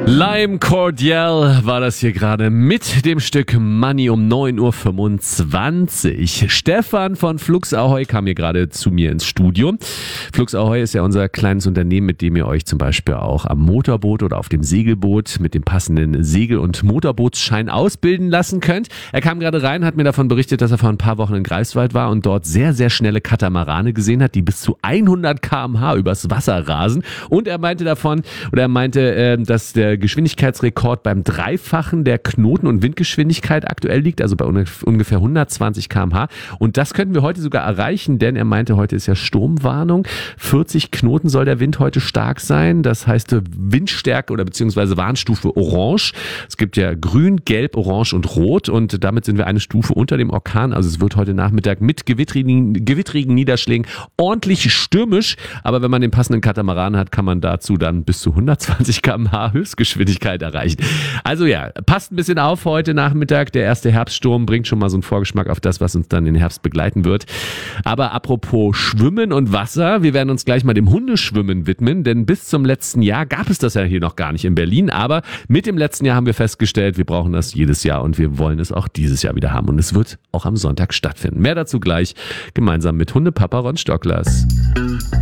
Lime Cordial war das hier gerade mit dem Stück Money um 9.25 Uhr. Stefan von Flux Ahoy kam hier gerade zu mir ins Studio. Flux Ahoy ist ja unser kleines Unternehmen, mit dem ihr euch zum Beispiel auch am Motorboot oder auf dem Segelboot mit dem passenden Segel- und Motorbootsschein ausbilden lassen könnt. Er kam gerade rein, hat mir davon berichtet, dass er vor ein paar Wochen in Greifswald war und dort sehr, sehr schnelle Katamarane gesehen hat, die bis zu 100 km/h übers Wasser rasen. Und er meinte dass der Geschwindigkeitsrekord beim Dreifachen der Knoten- und Windgeschwindigkeit aktuell liegt, also bei ungefähr 120 km/h. Und das könnten wir heute sogar erreichen, denn er meinte, heute ist ja Sturmwarnung. 40 Knoten soll der Wind heute stark sein. Das heißt Windstärke oder beziehungsweise Warnstufe Orange. Es gibt ja Grün, Gelb, Orange und Rot und damit sind wir eine Stufe unter dem Orkan. Also es wird heute Nachmittag mit gewittrigen Niederschlägen ordentlich stürmisch. Aber wenn man den passenden Katamaran hat, kann man dazu dann bis zu 120 km/h Höchstgeschwindigkeit erreichen. Also ja, passt ein bisschen auf heute Nachmittag. Der erste Herbststurm bringt schon mal so einen Vorgeschmack auf das, was uns dann im Herbst begleiten wird. Aber apropos Schwimmen und Wasser, wir werden uns gleich mal dem Hundeschwimmen widmen, denn bis zum letzten Jahr gab es das ja hier noch gar nicht in Berlin, aber mit dem letzten Jahr haben wir festgestellt, wir brauchen das jedes Jahr und wir wollen es auch dieses Jahr wieder haben und es wird auch am Sonntag stattfinden. Mehr dazu gleich gemeinsam mit Hundepapa Ron Stocklers.